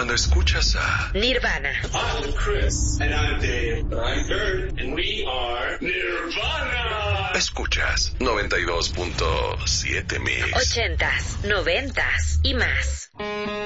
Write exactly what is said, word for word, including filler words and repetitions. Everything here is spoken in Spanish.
Cuando escuchas a Nirvana. I'm Chris. And I'm Dave. I'm Kurt. And we are Nirvana. Escuchas noventa y dos punto siete Mix. Ochentas, noventas y más.